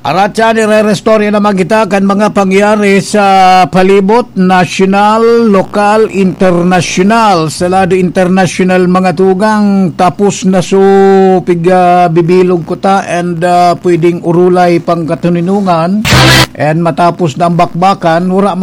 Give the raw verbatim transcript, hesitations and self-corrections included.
Aratsa ni re-restore naman kita kan mga pangyari sa palibot, national, lokal, international. Sa lado international mga tugang, tapos na so piga bibilog ko ta and uh, pwedeng urulay pang katuninungan and matapos na ang bakbakan, wala